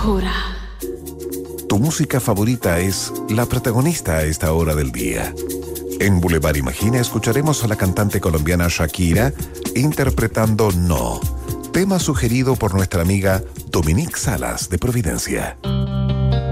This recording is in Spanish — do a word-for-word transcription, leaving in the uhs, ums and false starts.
hora. Tu música favorita es la protagonista a esta hora del día. En Boulevard Imagina escucharemos a la cantante colombiana Shakira interpretando No, tema sugerido por nuestra amiga Dominique Salas de Providencia.